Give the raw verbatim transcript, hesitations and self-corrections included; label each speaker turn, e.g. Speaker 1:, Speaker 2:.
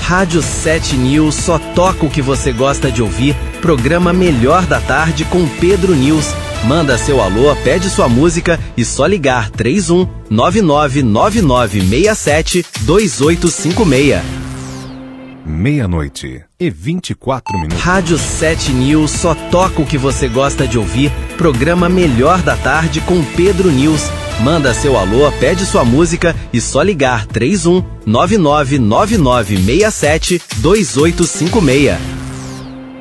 Speaker 1: Rádio sete News só toca o que você gosta de ouvir. Programa Melhor da Tarde com Pedro News. Manda seu alô, pede sua música e só ligar três um nove nove nove nove seis sete dois oito cinco seis.
Speaker 2: Meia-noite e vinte e quatro minutos.
Speaker 1: Rádio sete News só toca o que você gosta de ouvir. Programa Melhor da Tarde com Pedro News. Manda seu alô, pede sua música e só ligar três um nove nove nove nove seis sete dois oito cinco seis.